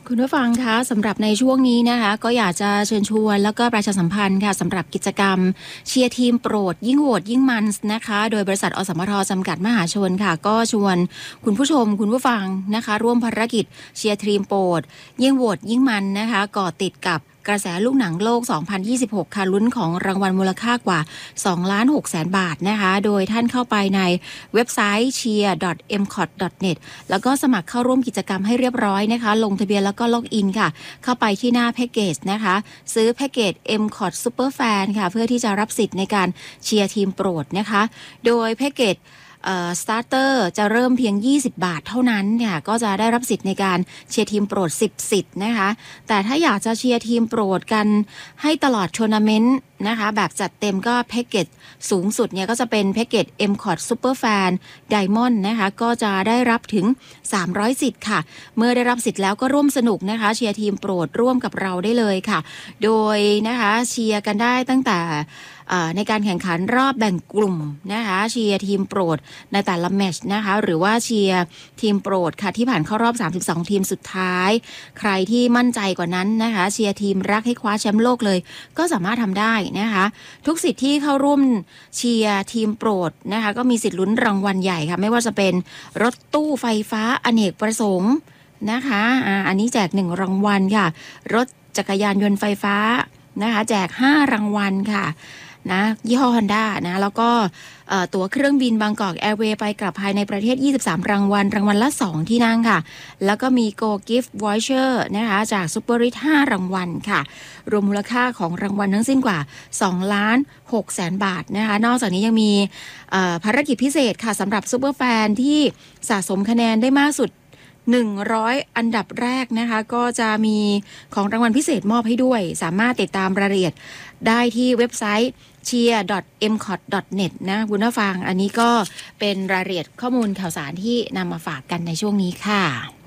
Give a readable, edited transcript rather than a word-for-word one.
คุณผู้ฟังคะสำหรับในช่วงนี้นะคะก็อยากจะเชิญชวนแล้วก็ประชาสัมพันธ์ค่ะสำหรับกิจกรรมเชียร์ทีมโปรดยิ่งโหวตยิ่งมันนะคะโดยบริษัทอสมทจำกัดมหาชนค่ะก็ชวนคุณผู้ชมคุณผู้ฟังนะคะร่วมภารกิจเชียร์ทีมโปรดยิ่งโหวตยิ่งมันนะคะก่อติดกับกระแสลูกหนังโลก 2026 ค่ะลุ้นของรางวัลมูลค่ากว่า 2,600,000 บาทนะคะโดยท่านเข้าไปในเว็บไซต์ cheer.mcot.net แล้วก็สมัครเข้าร่วมกิจกรรมให้เรียบร้อยนะคะลงทะเบียนแล้วก็ล็อกอินค่ะเข้าไปที่หน้าแพ็กเกจนะคะซื้อแพ็กเกจ MCOT Super Fan ค่ะเพื่อที่จะรับสิทธิ์ในการเชียร์ทีมโปรดนะคะโดยแพ็กเกจสตาร์เตอร์จะเริ่มเพียง20 บาทเท่านั้นเนี่ยก็จะได้รับสิทธิ์ในการเชียร์ทีมโปรด10 สิทธิ์นะคะแต่ถ้าอยากจะเชียร์ทีมโปรดกันให้ตลอดทัวร์นาเมนต์นะคะแบบจัดเต็มก็แพ็กเกจสูงสุดเนี่ยก็จะเป็นแพ็กเกจ MCOT Super Fan Diamond นะคะก็จะได้รับถึง300 สิทธิ์ค่ะเมื่อได้รับสิทธิ์แล้วก็ร่วมสนุกนะคะเชียร์ทีมโปรดร่วมกับเราได้เลยค่ะโดยนะคะเชียร์กันได้ตั้งแต่ในการแข่งขันรอบแบ่งกลุ่มนะคะเชียร์ทีมโปรดในแต่ละแมตช์นะคะหรือว่าเชียร์ทีมโปรดค่ะที่ผ่านเข้ารอบ32ทีมสุดท้ายใครที่มั่นใจกว่านั้นนะคะเชียร์ทีมรักให้คว้าแชมป์โลกเลยก็สามารถทำได้นะคะทุกสิทธิ์ที่เข้าร่วมเชียร์ทีมโปรดนะคะก็มีสิทธิ์ลุ้นรางวัลใหญ่ค่ะไม่ว่าจะเป็นรถตู้ไฟฟ้าอเนกประสงค์นะคะอันนี้แจก1รางวัลค่ะรถจักรยานยนต์ไฟฟ้านะคะแจก5รางวัลค่ะนะยี่ห้อ Honda นะแล้วก็ตั๋วเครื่องบินบางกอกแอร์เวย์ไปกลับภายในประเทศ23รางวัลละ2ที่นั่งค่ะแล้วก็มี Go Gift Voucher นะคะจาก Super Rich 5รางวัลค่ะรวมมูลค่าของรางวัลทั้งสิ้นกว่า 2,600,000 บาทนะคะนอกจากนี้ยังมีภารกิจพิเศษค่ะสำหรับซุปเปอร์แฟนที่สะสมคะแนนได้มากสุด100อันดับแรกนะคะก็จะมีของรางวัลพิเศษมอบให้ด้วยสามารถติดตามรายละเอียดได้ที่เว็บไซต์ cheer.mcot.net นะคุณผู้ฟังอันนี้ก็เป็นรายละเอียดข้อมูลข่าวสารที่นำมาฝากกันในช่วงนี้ค่ะ